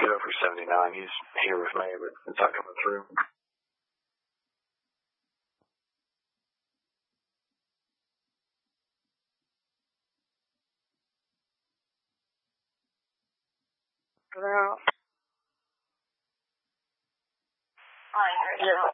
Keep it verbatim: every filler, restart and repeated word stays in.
He's over seventy-nine. He's here with me, but it's not coming through. Hello. Hi, yeah.